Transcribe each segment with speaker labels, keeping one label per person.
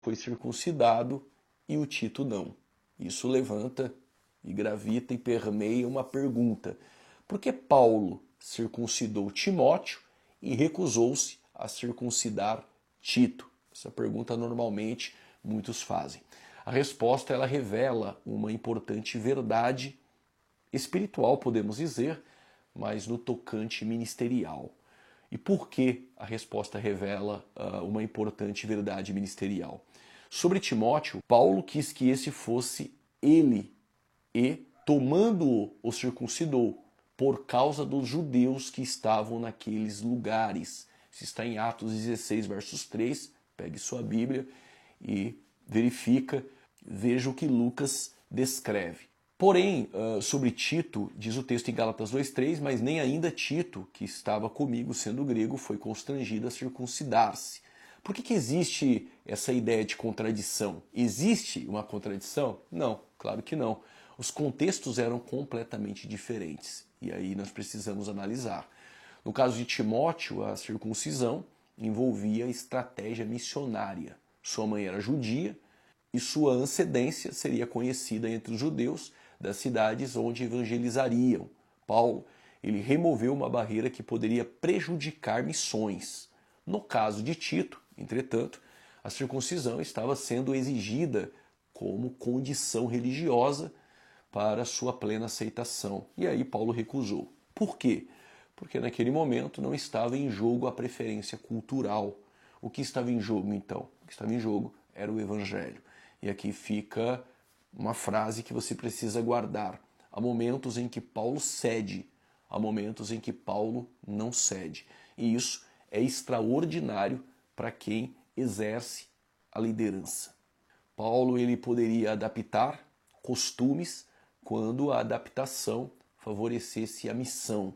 Speaker 1: foi circuncidado e o Tito não. Isso levanta e gravita e permeia uma pergunta. Por que Paulo circuncidou Timóteo e recusou-se a circuncidar Tito? Essa pergunta normalmente muitos fazem. A resposta ela revela uma importante verdade espiritual, podemos dizer, mas no tocante ministerial. E por que a resposta revela uma importante verdade ministerial? Sobre Timóteo, Paulo quis que esse fosse ele e, tomando-o, o circuncidou, por causa dos judeus que estavam naqueles lugares. Isso está em Atos 16, versos 3. Pegue sua Bíblia e verifica, veja o que Lucas descreve. Porém, sobre Tito, diz o texto em Gálatas 2,3, mas nem ainda Tito, que estava comigo, sendo grego, foi constrangido a circuncidar-se. Por que existe essa ideia de contradição? Existe uma contradição? Não, claro que não. Os contextos eram completamente diferentes, e aí nós precisamos analisar. No caso de Timóteo, a circuncisão envolvia estratégia missionária. Sua mãe era judia e sua ascendência seria conhecida entre os judeus das cidades onde evangelizariam. Paulo, ele removeu uma barreira que poderia prejudicar missões. No caso de Tito, entretanto, a circuncisão estava sendo exigida como condição religiosa para sua plena aceitação. E aí Paulo recusou. Por quê? Porque naquele momento não estava em jogo a preferência cultural. O que estava em jogo, então? O que estava em jogo era o Evangelho. E aqui fica uma frase que você precisa guardar. Há momentos em que Paulo cede, há momentos em que Paulo não cede. E isso é extraordinário para quem exerce a liderança. Paulo ele poderia adaptar costumes quando a adaptação favorecesse a missão,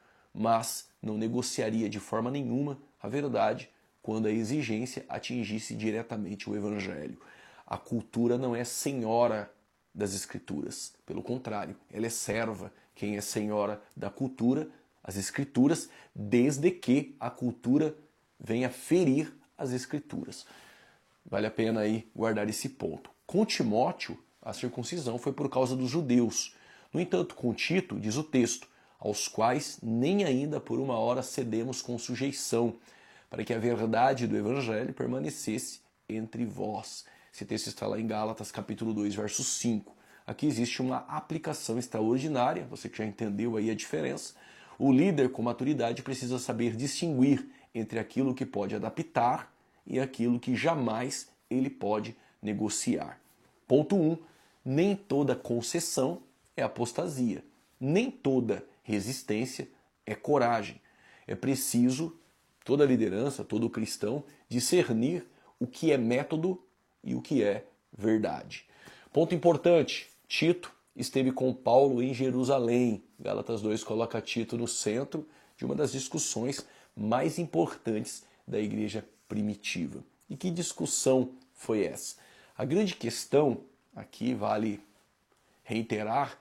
Speaker 1: mas não negociaria de forma nenhuma a verdade quando a exigência atingisse diretamente o Evangelho. A cultura não é senhora das Escrituras, pelo contrário, ela é serva. Quem é senhora da cultura, as Escrituras, desde que a cultura venha ferir as Escrituras. Vale a pena aí guardar esse ponto. Com Timóteo, a circuncisão foi por causa dos judeus. No entanto, com Tito, diz o texto, aos quais nem ainda por uma hora cedemos com sujeição, para que a verdade do Evangelho permanecesse entre vós. Esse texto está lá em Gálatas, capítulo 2, verso 5. Aqui existe uma aplicação extraordinária, você que já entendeu aí a diferença. O líder com maturidade precisa saber distinguir entre aquilo que pode adaptar e aquilo que jamais ele pode negociar. Ponto 1. Nem toda concessão é apostasia. Nem toda resistência é coragem. É preciso, toda liderança, todo cristão, discernir o que é método e o que é verdade. Ponto importante, Tito esteve com Paulo em Jerusalém. Gálatas 2 coloca Tito no centro de uma das discussões mais importantes da igreja primitiva. E que discussão foi essa? A grande questão, aqui vale reiterar,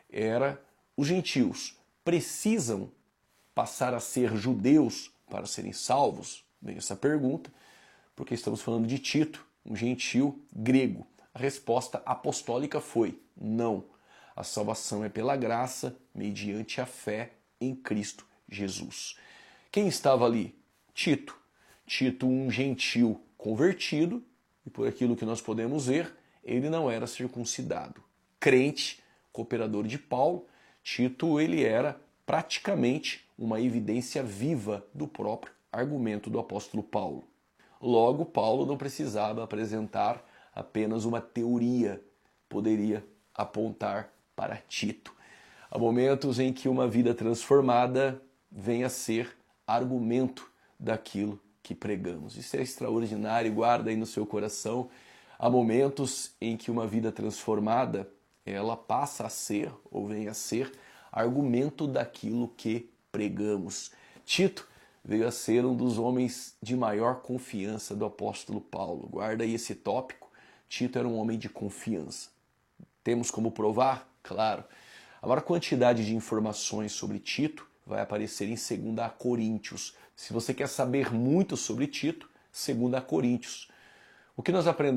Speaker 1: era os gentios precisam passar a ser judeus para serem salvos? Bem, essa pergunta, porque estamos falando de Tito, um gentio grego. A resposta apostólica foi não. A salvação é pela graça, mediante a fé em Cristo Jesus. Quem estava ali? Tito. Tito, um gentio convertido, e por aquilo que nós podemos ver, ele não era circuncidado. Crente, cooperador de Paulo, Tito ele era praticamente uma evidência viva do próprio argumento do apóstolo Paulo. Logo, Paulo não precisava apresentar apenas uma teoria, poderia apontar para Tito. Há momentos em que uma vida transformada vem a ser argumento daquilo que pregamos. Isso é extraordinário, guarda aí no seu coração. Há momentos em que uma vida transformada, ela passa a ser, ou vem a ser, argumento daquilo que pregamos. Tito veio a ser um dos homens de maior confiança do apóstolo Paulo. Guarda aí esse tópico. Tito era um homem de confiança. Temos como provar? Claro. A maior quantidade de informações sobre Tito vai aparecer em 2 Coríntios. Se você quer saber muito sobre Tito, 2 Coríntios. O que nós aprendemos